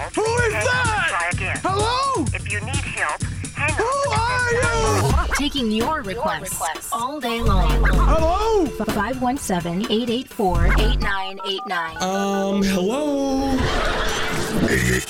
called. Who is that? Try again. Hello? If you need help, hang Who up. are you? Taking your requests all day long. Hello? 517-884-8989. Hello?